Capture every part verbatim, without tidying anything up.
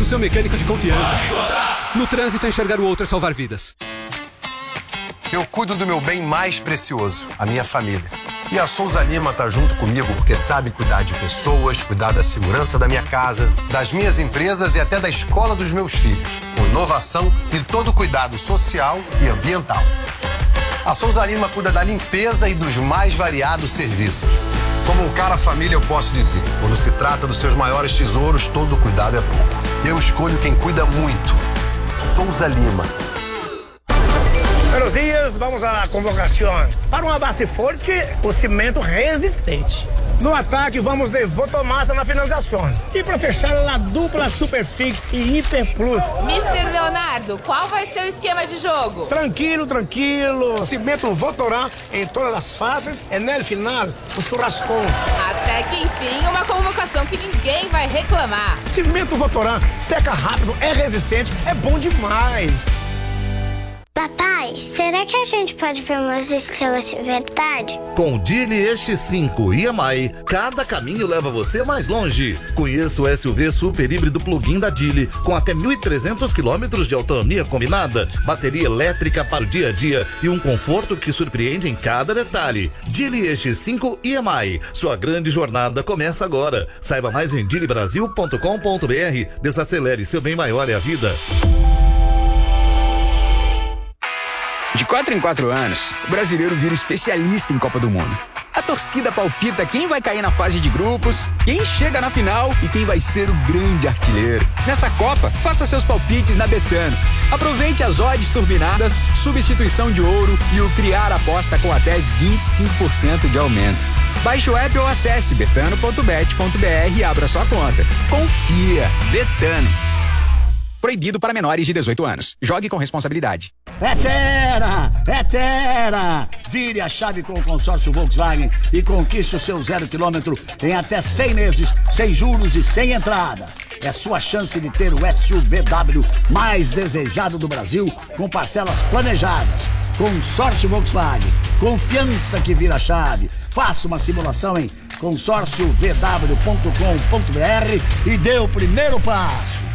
seu mecânico de confiança. No trânsito, enxergar o outro é salvar vidas. Eu cuido do meu bem mais precioso, a minha família. E a Souza Lima tá junto comigo porque sabe cuidar de pessoas, cuidar da segurança da minha casa, das minhas empresas e até da escola dos meus filhos, com inovação e todo o cuidado social e ambiental. A Souza Lima cuida da limpeza e dos mais variados serviços. Como um cara família, eu posso dizer, quando se trata dos seus maiores tesouros, todo cuidado é pouco. Eu escolho quem cuida muito. Souza Lima. Buenos dias, vamos à convocação. Para uma base forte, o cimento resistente. No ataque, vamos de Votomassa na finalização. E para fechar, a dupla Superfix e Hiper Plus. mister Leonardo, qual vai ser o esquema de jogo? Tranquilo, tranquilo. Cimento Votorá em todas as fases e no final, o churrascão. Até que enfim, uma convocação que ninguém vai reclamar. Cimento Votorá seca rápido, é resistente, é bom demais. Papai, será que a gente pode ver umas estrelas de verdade? Com o Geely X cinco e M I, cada caminho leva você mais longe. Conheça o S U V super híbrido plug-in da Geely, com até mil e trezentos quilômetros de autonomia combinada, bateria elétrica para o dia a dia e um conforto que surpreende em cada detalhe. Geely X cinco e M I, sua grande jornada começa agora. Saiba mais em geely brasil ponto com ponto br. Desacelere, seu bem maior é a vida. De quatro em quatro anos, o brasileiro vira especialista em Copa do Mundo. A torcida palpita quem vai cair na fase de grupos, quem chega na final e quem vai ser o grande artilheiro. Nessa Copa, faça seus palpites na Betano. Aproveite as odds turbinadas, substituição de ouro e o criar aposta com até vinte e cinco por cento de aumento. Baixe o app ou acesse betano ponto bet ponto br e abra sua conta. Confia. Betano. Proibido para menores de dezoito anos. Jogue com responsabilidade. É Terra! É Terra! Vire a chave com o consórcio Volkswagen e conquiste o seu zero quilômetro em até cem meses, sem juros e sem entrada. É sua chance de ter o S U V W mais desejado do Brasil, com parcelas planejadas. Consórcio Volkswagen. Confiança que vira chave. Faça uma simulação em consórcio v w ponto com ponto br e dê o primeiro passo.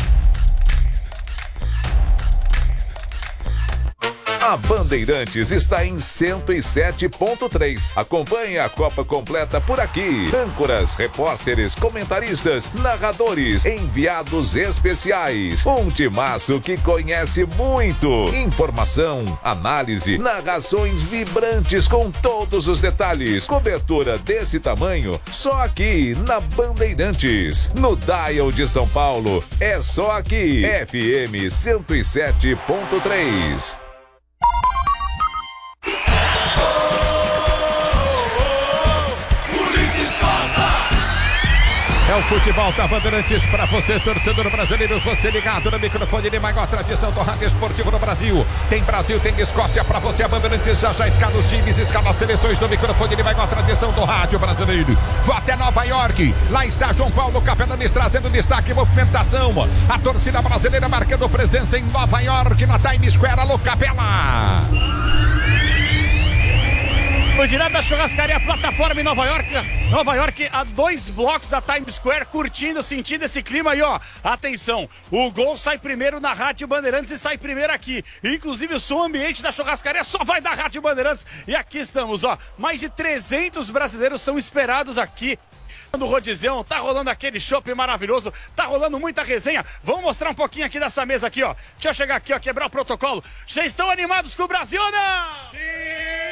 A Bandeirantes está em cento e sete ponto três. Acompanhe a Copa completa por aqui. Âncoras, repórteres, comentaristas, narradores, enviados especiais. Um timaço que conhece muito. Informação, análise, narrações vibrantes com todos os detalhes. Cobertura desse tamanho só aqui na Bandeirantes. No Dial de São Paulo, é só aqui. F M cento e sete ponto três. É o futebol da Bandeirantes para você, torcedor brasileiro. Você ligado no microfone de maior tradição do rádio esportivo no Brasil. Tem Brasil, tem Escócia para você. A Bandeirantes já já escala os times, escala as seleções do microfone de maior tradição do rádio brasileiro. Vou até Nova York. Lá está João Paulo Capelanes trazendo destaque e movimentação. A torcida brasileira marcando presença em Nova York, na Times Square. Alô, Capela! Foi direto da churrascaria Plataforma em Nova York. Nova York, a dois blocos da Times Square, curtindo, sentindo esse clima aí, ó. Atenção, o gol sai primeiro na Rádio Bandeirantes e sai primeiro aqui. Inclusive o som ambiente da churrascaria só vai da Rádio Bandeirantes. E aqui estamos, ó. Mais de trezentos brasileiros são esperados aqui. Do Rodizão, tá rolando aquele chopp maravilhoso, tá rolando muita resenha. Vamos mostrar um pouquinho aqui dessa mesa aqui, ó. Deixa eu chegar aqui, ó, quebrar o protocolo. Vocês estão animados com o Brasil ou não? Sim!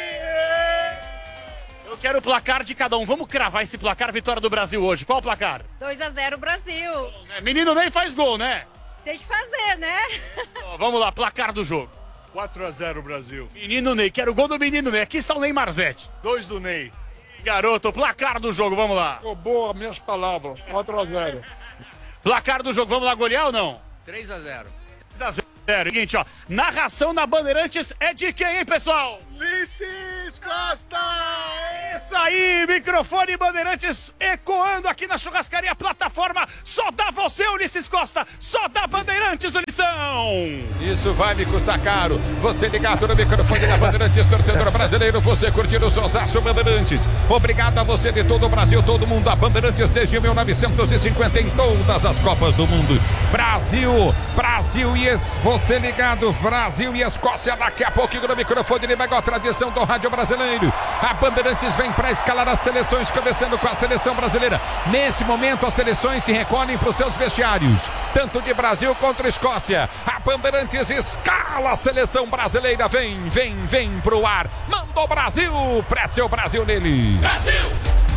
Eu quero o placar de cada um. Vamos cravar esse placar, vitória do Brasil hoje. Qual o placar? dois a zero Brasil. Menino nem faz gol, né? Tem que fazer, né? Vamos lá, placar do jogo. quatro a zero Brasil. Menino Ney, quero o gol do menino Ney. Aqui está o Neymar Zete. dois do Ney. Garoto, placar do jogo, vamos lá. Ficou boa minhas palavras, quatro a zero. Placar do jogo, vamos lá golear ou não? três a zero. três a zero. Seguinte, ó, narração na Bandeirantes é de quem, hein, pessoal? Ulisses Costa! Isso aí, microfone Bandeirantes ecoando aqui na churrascaria plataforma. Só dá você, Ulisses Costa, só dá Bandeirantes, Ulição! Isso vai me custar caro. Você ligado no microfone da Bandeirantes, torcedor brasileiro, você curtindo o Sonsaço Bandeirantes. Obrigado a você de todo o Brasil, todo mundo, a Bandeirantes desde mil novecentos e cinquenta em todas as Copas do Mundo. Brasil, Brasil e es... você ligado, Brasil e Escócia, daqui a pouquinho no microfone de maior tradição do rádio brasileiro. A Bandeirantes vem para escalar as seleções, começando com a seleção brasileira. Nesse momento, as seleções se recolhem para os seus vestiários, tanto de Brasil contra Escócia. A Bandeirantes escala a seleção brasileira. Vem, vem, vem pro ar. Mandou Brasil, preste o Brasil nele. Brasil!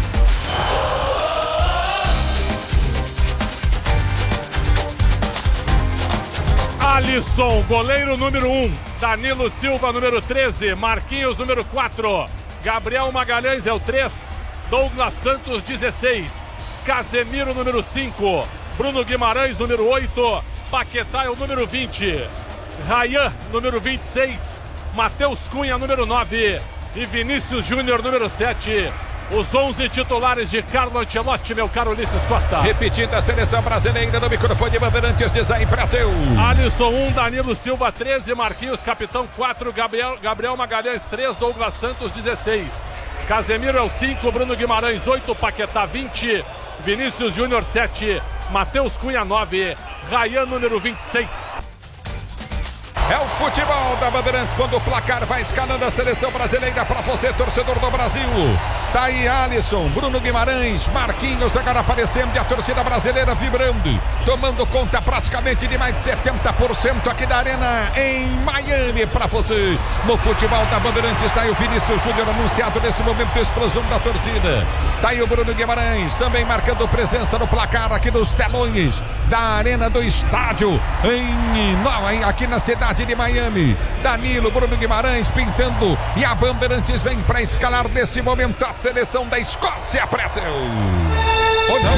Alisson, goleiro número um. Danilo Silva, número treze. Marquinhos, número quatro. Gabriel Magalhães é o três. Douglas Santos, dezesseis. Casemiro, número cinco. Bruno Guimarães, número oito. Paquetá é o número vinte. Rayan, número vinte e seis. Matheus Cunha, número nove. E Vinícius Júnior, número sete. Os onze titulares de Carlo Ancelotti, meu caro Ulisses Costa. Repetindo a seleção brasileira no microfone Bandeirantes, Design Brasil. Alisson um, Danilo Silva treze, Marquinhos capitão quatro, Gabriel, Gabriel Magalhães três, Douglas Santos dezesseis. Casemiro é o cinco, Bruno Guimarães oito, Paquetá vinte, Vinícius Júnior sete, Matheus Cunha nove, Rayan número vinte e seis. É o futebol da Bandeirantes, quando o placar vai escalando a seleção brasileira para você, torcedor do Brasil. Tá aí Alisson, Bruno Guimarães, Marquinhos agora aparecendo e a torcida brasileira vibrando, tomando conta praticamente de mais de setenta por cento aqui da arena em Miami para você. No futebol da Bandeirantes está aí o Vinícius Júnior anunciado nesse momento, explosão da torcida. Tá aí o Bruno Guimarães também marcando presença no placar aqui nos telões da arena do estádio em, não, em aqui na cidade de Miami. Danilo, Bruno Guimarães pintando e a Bandeirantes vem para escalar nesse momento a seleção da Escócia, Brasil. Ou não?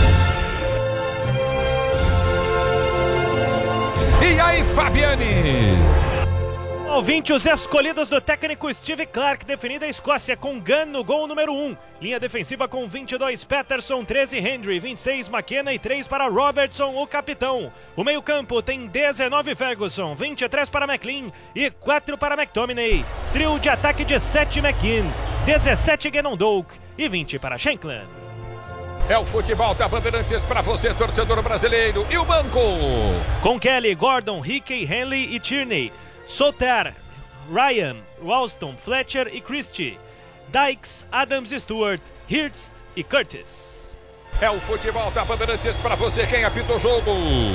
E aí, Fabiane? Ouvinte, os escolhidos do técnico Steve Clarke, definida a Escócia com Gunn no gol número um. Linha defensiva com vinte e dois, Patterson, treze, Hendry, vinte e seis, McKenna e três para Robertson, o capitão. O meio campo tem dezenove, Ferguson, vinte e três para McLean e quatro para McTominay. Trio de ataque de sete, McKean, dezessete, Genondolk e vinte para Shankland. É o futebol da Bandeirantes para você, torcedor brasileiro. E o banco? Com Kelly, Gordon, Hickey, Henley e Tierney. Soter, Ryan, Ralston, Fletcher e Christie. Dykes, Adams, Stewart, Hirst e Curtis. É o futebol da Bandeirantes para você, quem apita o jogo?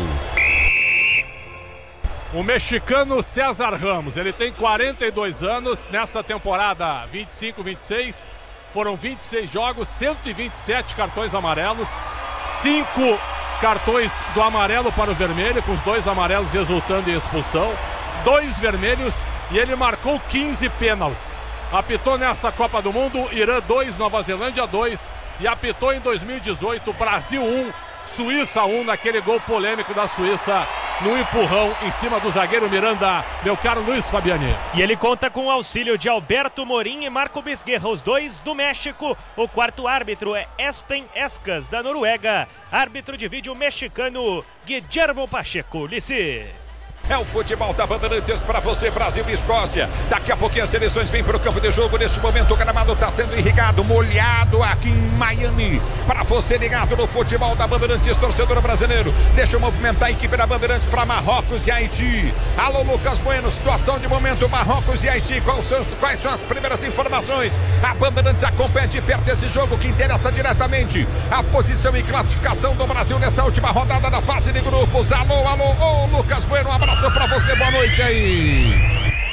O mexicano César Ramos, ele tem quarenta e dois anos, nessa temporada vinte e cinco, vinte e seis, foram vinte e seis jogos, cento e vinte e sete cartões amarelos, cinco cartões do amarelo para o vermelho, com os dois amarelos resultando em expulsão, dois vermelhos e ele marcou quinze pênaltis. Apitou nesta Copa do Mundo, Irã dois, Nova Zelândia dois e apitou em dois mil e dezoito, Brasil um, Suíça um, naquele gol polêmico da Suíça no empurrão em cima do zagueiro Miranda, meu caro Luiz Fabiani. E ele conta com o auxílio de Alberto Morim e Marco Bisguerra, os dois do México. O quarto árbitro é Espen Escas, da Noruega. Árbitro de vídeo mexicano Guillermo Pacheco. Ulisses. É o futebol da Bandeirantes para você, Brasil e Escócia. Daqui a pouquinho as seleções vêm para o campo de jogo. Neste momento o gramado está sendo irrigado, molhado aqui em Miami. Para você ligado no futebol da Bandeirantes, torcedor brasileiro. Deixa eu movimentar a equipe da Bandeirantes para Marrocos e Haiti. Alô, Lucas Bueno, situação de momento Marrocos e Haiti. Quais são, quais são as primeiras informações? A Bandeirantes acompanha de perto esse jogo que interessa diretamente a posição e classificação do Brasil nessa última rodada da fase de grupos. Alô, alô, ô Lucas Bueno, um abraço pra você, boa noite aí.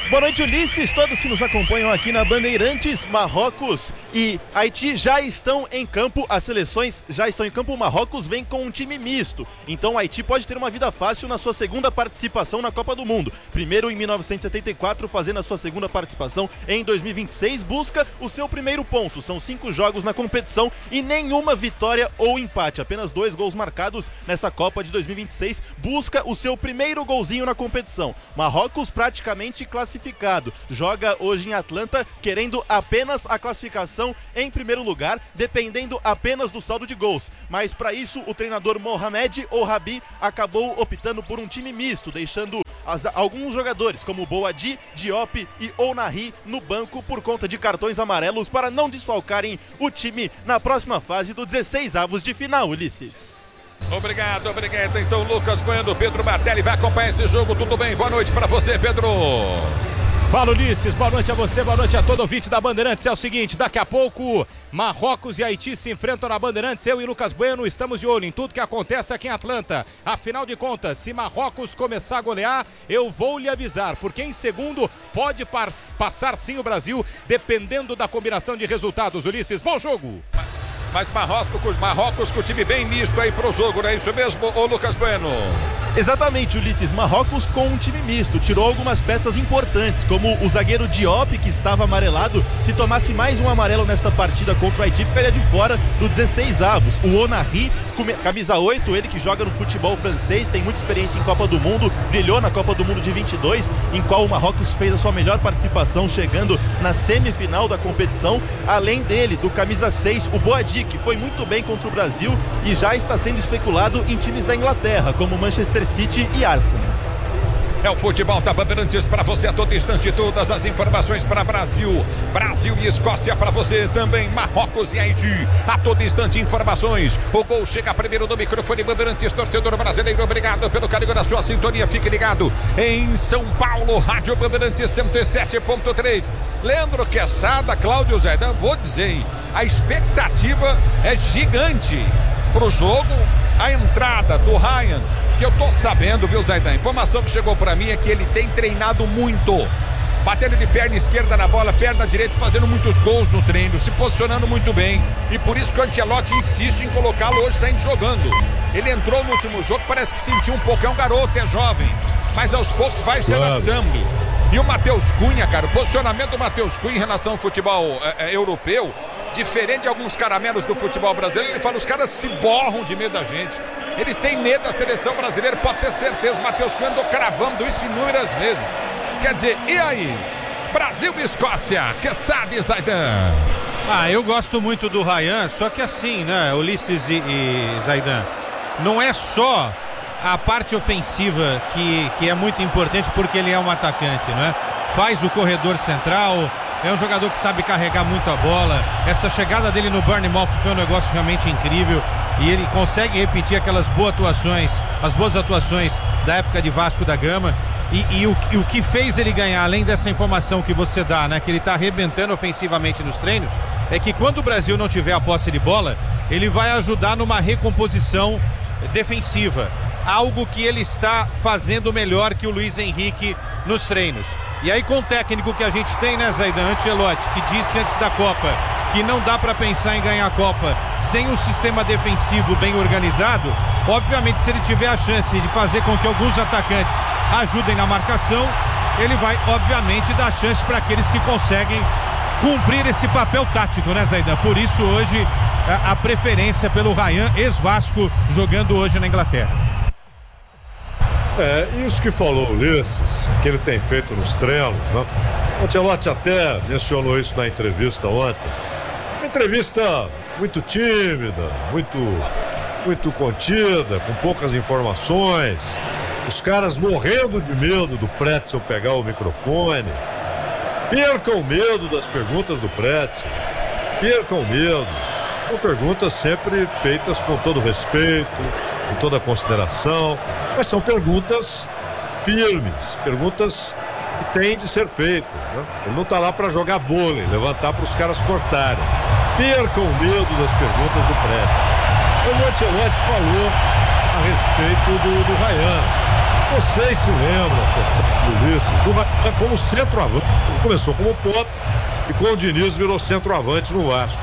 Boa noite, Ulisses, todos que nos acompanham aqui na Bandeirantes. Marrocos e Haiti já estão em campo, as seleções já estão em campo. O Marrocos vem com um time misto, então o Haiti pode ter uma vida fácil na sua segunda participação na Copa do Mundo. Primeiro em mil novecentos e setenta e quatro, fazendo a sua segunda participação em dois mil e vinte e seis, busca o seu primeiro ponto. São cinco jogos na competição e nenhuma vitória ou empate, apenas dois gols marcados nessa Copa de dois mil e vinte e seis, busca o seu primeiro golzinho na competição. Marrocos praticamente classificado. Joga hoje em Atlanta, querendo apenas a classificação em primeiro lugar, dependendo apenas do saldo de gols. Mas para isso, o treinador Mohamed Ouhabi acabou optando por um time misto, deixando as, alguns jogadores, como Boadi, Diop e Ounahi, no banco por conta de cartões amarelos, para não desfalcarem o time na próxima fase do dezesseis avos de final, Ulisses. Obrigado, obrigado. Então, Lucas Bueno, Pedro Martelli vai acompanhar esse jogo. Tudo bem? Boa noite para você, Pedro. Fala, Ulisses, boa noite a você, boa noite a todo ouvinte da Bandeirantes. É o seguinte, daqui a pouco Marrocos e Haiti se enfrentam na Bandeirantes. Eu e Lucas Bueno estamos de olho em tudo que acontece aqui em Atlanta. Afinal de contas, se Marrocos começar a golear, eu vou lhe avisar, porque em segundo pode passar sim o Brasil, dependendo da combinação de resultados. Ulisses, bom jogo! Mas Marrocos, Marrocos com o time bem misto aí pro jogo, não é isso mesmo, ô Lucas Bueno? Exatamente, Ulisses. Marrocos com um time misto, tirou algumas peças importantes, como o zagueiro Diop, que estava amarelado. Se tomasse mais um amarelo nesta partida contra o Haiti, ficaria de fora do dezesseis avos. O Ounahi, camisa oito, ele que joga no futebol francês, tem muita experiência em Copa do Mundo, brilhou na Copa do Mundo de vinte e dois, em qual o Marrocos fez a sua melhor participação, chegando na semifinal da competição. Além dele, do camisa seis, o Boadi, que foi muito bem contra o Brasil e já está sendo especulado em times da Inglaterra, como Manchester City e Arsenal. É o futebol da Bandeirantes para você a todo instante, todas as informações para Brasil, Brasil e Escócia para você também, Marrocos e Haiti, a todo instante informações. O gol chega primeiro no microfone Bandeirantes, torcedor brasileiro, obrigado pelo carinho da sua sintonia, fique ligado em São Paulo, Rádio Bandeirantes cento e sete ponto três. Leandro Quesada, Cláudio Zaidan, vou dizer, hein, a expectativa é gigante pro jogo, a entrada do Ryan, que eu tô sabendo, viu, Zaidan? A informação que chegou pra mim é que ele tem treinado muito, batendo de perna esquerda na bola, perna direita, fazendo muitos gols no treino, se posicionando muito bem, e por isso que o Ancelotti insiste em colocá-lo hoje saindo jogando. Ele entrou no último jogo, parece que sentiu um pouco, é um garoto, é jovem, mas aos poucos vai se adaptando. E o Matheus Cunha, cara, o posicionamento do Matheus Cunha em relação ao futebol é, é, europeu, diferente de alguns caramelos do futebol brasileiro, ele fala, os caras se borram de medo da gente. Eles têm medo da seleção brasileira, pode ter certeza. O Matheus Cunha andou cravando isso inúmeras vezes. Quer dizer, e aí? Brasil e Escócia, que sabe, Zaidan? Ah, eu gosto muito do Ryan, só que assim, né, Ulisses e, e Zaidan, não é só a parte ofensiva que, que é muito importante, porque ele é um atacante, né? Faz o corredor central, é um jogador que sabe carregar muito a bola. Essa chegada dele no Bournemouth foi um negócio realmente incrível. E ele consegue repetir aquelas boas atuações, as boas atuações da época de Vasco da Gama. E, e, o, e o que fez ele ganhar, além dessa informação que você dá, né, que ele está arrebentando ofensivamente nos treinos, é que quando o Brasil não tiver a posse de bola, ele vai ajudar numa recomposição defensiva. Algo que ele está fazendo melhor que o Luiz Henrique nos treinos. E aí, com o técnico que a gente tem, né, Zaidan, Ancelotti, que disse antes da Copa que não dá para pensar em ganhar a Copa sem um sistema defensivo bem organizado, obviamente, se ele tiver a chance de fazer com que alguns atacantes ajudem na marcação, ele vai, obviamente, dar chance para aqueles que conseguem cumprir esse papel tático, né, Zaidan? Por isso, hoje, a, a preferência pelo Ryan, ex-Vasco, jogando hoje na Inglaterra. É, isso que falou o Ulisses, que ele tem feito nos treinos, né? O Ancelotti até mencionou isso na entrevista ontem. Uma entrevista muito tímida, muito, muito contida, com poucas informações. Os caras morrendo de medo do Pretzel pegar o microfone. Percam o medo das perguntas do Pretzel. Percam o medo. São perguntas sempre feitas com todo respeito, com toda consideração, mas são perguntas firmes, perguntas que têm de ser feitas, né? Ele não está lá para jogar vôlei, levantar para os caras cortarem. Percam o medo das perguntas do Pretzel. O Ancelotti falou a respeito do, do Ryan. Vocês se lembram, do Ulisses, do Ryan como centroavante. Ele começou como ponta e com o Diniz virou centroavante no Vasco.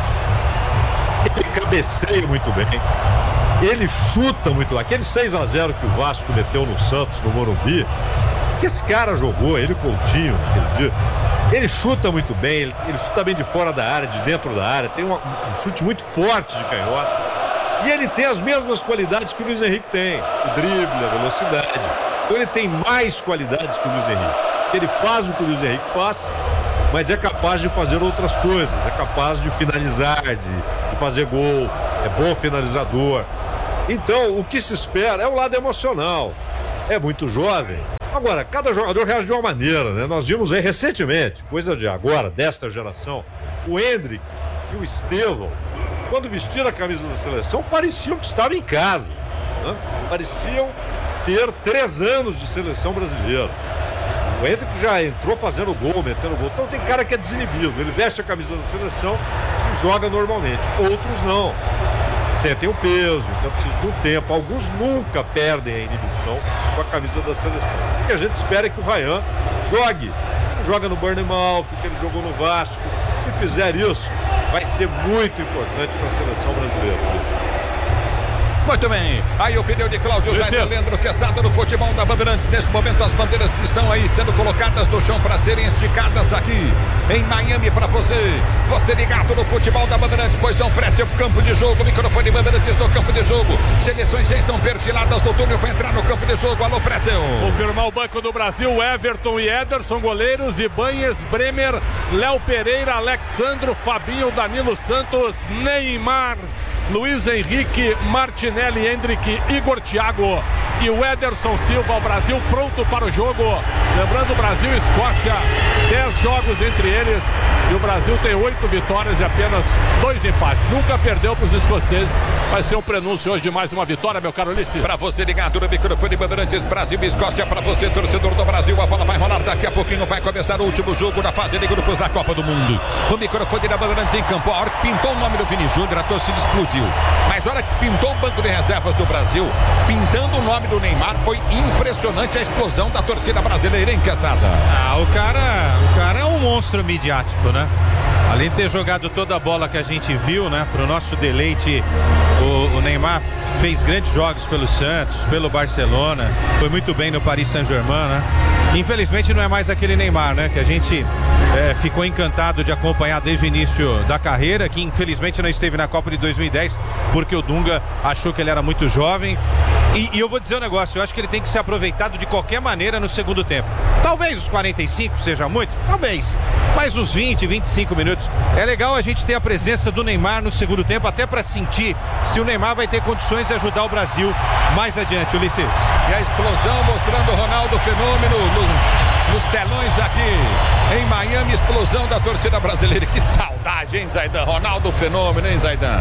Ele cabeceia muito bem. Ele chuta muito bem. Aquele seis a zero que o Vasco meteu no Santos, no Morumbi, que esse cara jogou, ele Coutinho, naquele dia. Ele chuta muito bem, ele, ele chuta bem de fora da área, de dentro da área, tem uma, um chute muito forte de canhota. E ele tem as mesmas qualidades que o Luiz Henrique tem, o drible, a velocidade. Então ele tem mais qualidades que o Luiz Henrique. Ele faz o que o Luiz Henrique faz, mas é capaz de fazer outras coisas, é capaz de finalizar, de, de fazer gol, é bom finalizador. Então o que se espera é o lado emocional. É muito jovem. Agora, cada jogador reage de uma maneira, né? Nós vimos aí recentemente, coisa de agora, desta geração, o Endrick e o Estevão, quando vestiram a camisa da seleção, pareciam que estavam em casa, né? Pareciam ter três anos de seleção brasileira. O Endrick já entrou fazendo gol, metendo gol. Então tem cara que é desinibido, ele veste a camisa da seleção e joga normalmente. Outros não. Sentem o peso, então precisa de um tempo. Alguns nunca perdem a inibição com a camisa da seleção. O que a gente espera é que o Ryan jogue. Ele joga no Bournemouth, que ele jogou no Vasco. Se fizer isso, vai ser muito importante para a seleção brasileira. Muito bem, aí o pneu de Cláudio Zaidan, Leandro Quesada no futebol da Bandeirantes. Nesse momento as bandeiras estão aí sendo colocadas no chão para serem esticadas aqui em Miami para você. Você ligado no futebol da Bandeirantes, pois não preste o campo de jogo, microfone Bandeirantes no campo de jogo. Seleções já estão perfiladas no túnel para entrar no campo de jogo. Alô, Pretzel. Confirmar o Banco do Brasil, Everton e Ederson, goleiros, Ibanhes, Bremer, Léo Pereira, Alexandro, Fabinho, Danilo Santos, Neymar, Luiz Henrique, Martinelli, Hendrick, Igor Thiago e o Ederson Silva. O Brasil pronto para o jogo. Lembrando, Brasil e Escócia, dez jogos entre eles e o Brasil tem oito vitórias e apenas dois empates. Nunca perdeu para os escoceses. Vai ser um prenúncio hoje de mais uma vitória, meu caro Ulisses. Para você ligado no microfone Bandeirantes, Brasil e Escócia, para você, torcedor do Brasil, a bola vai rolar daqui a pouquinho, vai começar o último jogo da fase de grupos da Copa do Mundo. O microfone da Bandeirantes em campo, a hora que pintou o nome do Vini Júnior, a torcida explodiu. Mas a hora que pintou o banco de reservas do Brasil, pintando o nome do Neymar, foi impressionante a explosão da torcida brasileira, hein, Quesada? Ah, o cara, o cara é um monstro midiático, né? Além de ter jogado toda a bola que a gente viu, né? Pro nosso deleite, o, o Neymar fez grandes jogos pelo Santos, pelo Barcelona, foi muito bem no Paris Saint-Germain, né? Infelizmente não é mais aquele Neymar, né? Que a gente é, ficou encantado de acompanhar desde o início da carreira, que infelizmente não esteve na Copa de dois mil e dez, porque o Dunga achou que ele era muito jovem. E, e eu vou dizer um negócio, eu acho que ele tem que ser aproveitado de qualquer maneira no segundo tempo. Talvez os quarenta e cinco seja muito, talvez, mas uns vinte, vinte e cinco minutos. É legal a gente ter a presença do Neymar no segundo tempo, até para sentir se o Neymar vai ter condições de ajudar o Brasil mais adiante, Ulisses. E a explosão mostrando o Ronaldo Fenômeno nos, nos telões aqui em Miami, explosão da torcida brasileira. Que saudade, hein, Zaidan? Ronaldo Fenômeno, hein, Zaidan?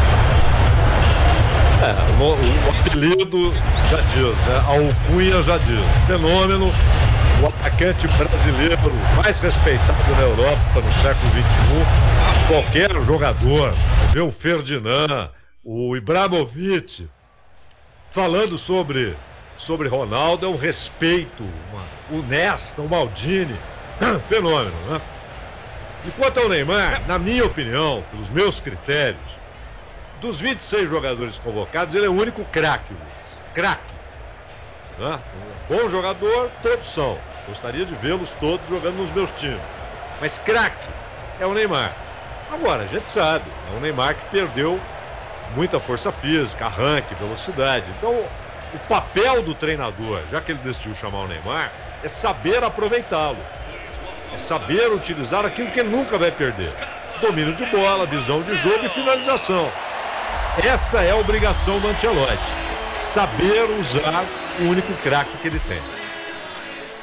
É, o, o apelido já diz, né? A alcunha já diz. Fenômeno, o atacante brasileiro mais respeitado na Europa no século vinte e um. Qualquer jogador, você vê o Ferdinand, o Ibrahimovic, falando sobre, sobre Ronaldo, é um respeito, uma, o Nesta, o Maldini. Fenômeno, né? E quanto ao Neymar, na minha opinião, pelos meus critérios, dos vinte e seis jogadores convocados, ele é o único craque, Luiz. Craque. Né? Um bom jogador, todos são. Gostaria de vê-los todos jogando nos meus times. Mas craque é o Neymar. Agora, a gente sabe, é um Neymar que perdeu muita força física, arranque, velocidade. Então, o papel do treinador, já que ele decidiu chamar o Neymar, é saber aproveitá-lo. É saber utilizar aquilo que ele nunca vai perder. Domínio de bola, visão de jogo e finalização. Essa é a obrigação do Ancelotti. Saber usar o único craque que ele tem.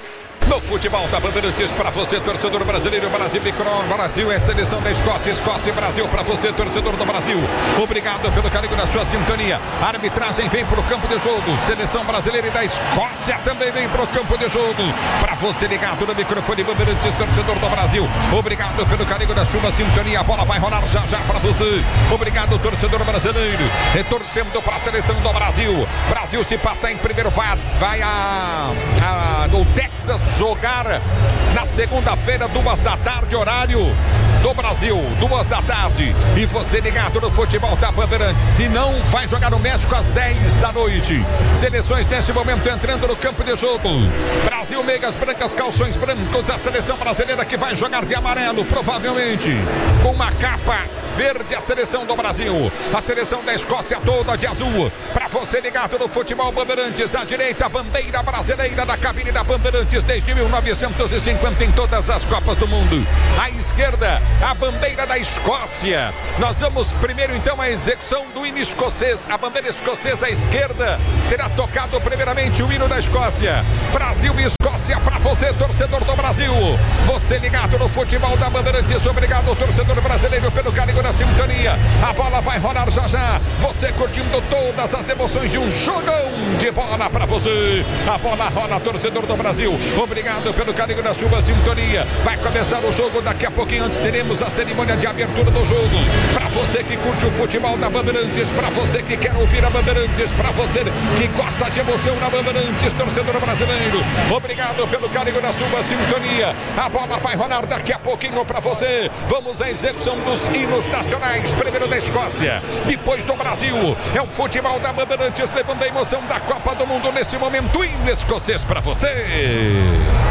no futebol da Bandeirantes para você, torcedor brasileiro. Brasil, micro, Brasil é seleção da Escócia, Escócia e Brasil para você, torcedor do Brasil. Obrigado pelo carinho da sua sintonia. A arbitragem vem para o campo de jogo. Seleção brasileira e da Escócia também vem para o campo de jogo. Para você ligado no microfone Bandeirantes, torcedor do Brasil. Obrigado pelo carinho da sua sintonia. A bola vai rolar já já para você. Obrigado, torcedor brasileiro. Retorcendo para a seleção do Brasil. Brasil se passar em primeiro vai, vai a, a, o Texas jogar na segunda-feira, duas da tarde, horário do Brasil, duas da tarde. E você ligado no futebol da Bandeirantes. Se não, vai jogar no México às dez da noite. Seleções nesse momento entrando no campo de jogo. Brasil, meias brancas, calções brancos. A seleção brasileira que vai jogar de amarelo, provavelmente com uma capa verde, a seleção do Brasil. A seleção da Escócia toda de azul. Para você ligado no futebol Bandeirantes, à direita, a bandeira brasileira da cabine da Bandeirantes desde mil novecentos e cinquenta em todas as Copas do Mundo. À esquerda, a bandeira da Escócia. Nós vamos primeiro então a execução do hino escocês. A bandeira escocesa à esquerda será tocado primeiramente o hino da Escócia. Brasil e Escócia para você, torcedor do Brasil. Você ligado no futebol da Bandeirantes. Obrigado, torcedor brasileiro, pelo carinho da sintonia. A bola vai rolar já já. Você curtindo todas as emoções de um jogão de bola para você. A bola rola, torcedor do Brasil. Obrigado pelo carinho da sua sintonia. Vai começar o jogo daqui a pouquinho. Antes teremos a cerimônia de abertura do jogo. Para você que curte o futebol da Bandeirantes, para você que quer ouvir a Bandeirantes, para você que gosta de emoção na Bandeirantes, torcedor brasileiro. Obrigado pelo carinho da sua sintonia. A bola vai rolar daqui a pouquinho para você. Vamos à execução dos hinos nacionais. Primeiro da Escócia, depois do Brasil. É o futebol da Bandeirantes levando a emoção da Copa do Mundo nesse momento. Hino escocês para você.